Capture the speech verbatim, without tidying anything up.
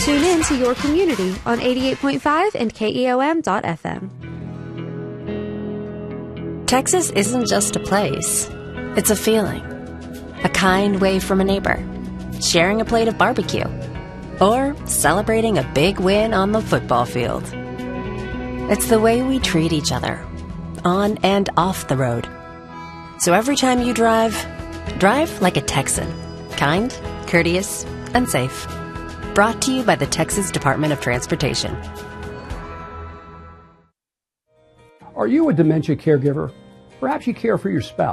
Tune in to your community on eighty-eight point five and K E O M dot F M. Texas isn't just a place. It's a feeling. A kind wave from a neighbor. Sharing a plate of barbecue. Or celebrating a big win on the football field. It's the way we treat each other, on and off the road. So every time you drive, drive like a Texan. Kind, courteous, and safe. Brought to you by the Texas Department of Transportation. Are you a dementia caregiver? Perhaps you care for your spouse